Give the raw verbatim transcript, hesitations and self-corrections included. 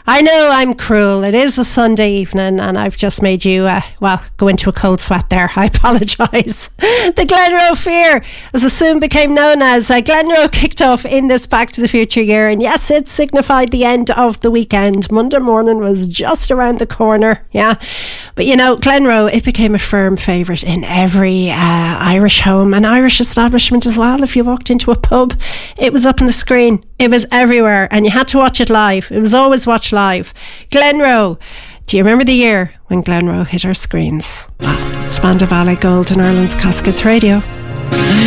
I know I'm cruel. It is a Sunday evening and I've just made you, uh, well, go into a cold sweat there. I apologise. The Glenroe Fear, as it soon became known as, uh, Glenroe kicked off in this Back to the Future year. And yes, it signified the end of the weekend. Monday morning was just around the corner. Yeah. But you know, Glenroe, it became a firm favourite in every uh, Irish home, an Irish establishment as well. If you walked into a pub, it was up on the screen. It was everywhere and you had to watch it live. It was always watched live. Glenroe. Do you remember the year when Glenroe hit our screens? Well, it's Spandau Ballet Gold in Ireland's Cascades Radio.